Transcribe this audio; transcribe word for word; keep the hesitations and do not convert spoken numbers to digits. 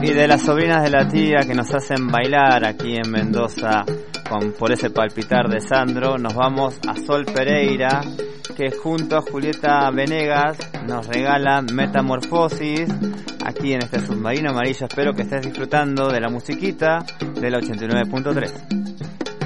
Y de las sobrinas de la tía que nos hacen bailar aquí en Mendoza con Por ese palpitar de Sandro, nos vamos a Sol Pereira, que junto a Julieta Venegas nos regala Metamorfosis aquí en este submarino amarillo. Espero que estés disfrutando de la musiquita del ochenta y nueve punto tres.